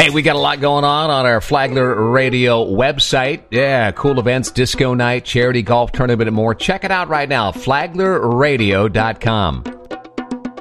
Hey, we got a lot going on our Flagler Radio website. Yeah, cool events, disco night, charity golf tournament, and more. Check it out right now, flaglerradio.com.